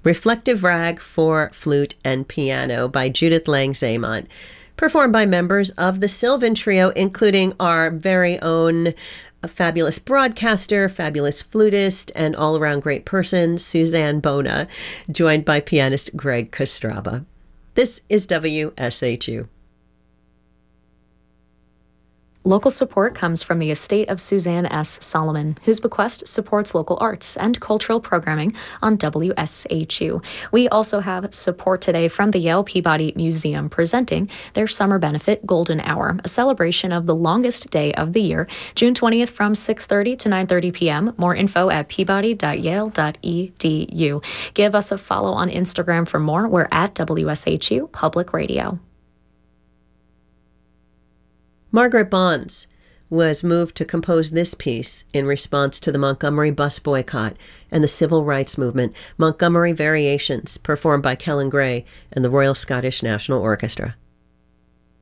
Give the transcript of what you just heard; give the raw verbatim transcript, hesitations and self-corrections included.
Reflective Rag for Flute and Piano by Judith Lang-Zamont, performed by members of the Sylvan Trio, including our very own fabulous broadcaster, fabulous flutist, and all-around great person, Suzanne Bona, joined by pianist Greg Kostraba. This is W S H U. Local support comes from the estate of Suzanne S. Solomon, whose bequest supports local arts and cultural programming on W S H U. We also have support today from the Yale Peabody Museum presenting their summer benefit Golden Hour, a celebration of the longest day of the year, June twentieth from six thirty to nine thirty p.m. More info at peabody dot yale dot e d u. Give us a follow on Instagram for more. We're at W S H U Public Radio. Margaret Bonds was moved to compose this piece in response to the Montgomery bus boycott and the civil rights movement, Montgomery Variations, performed by Kellen Gray and the Royal Scottish National Orchestra.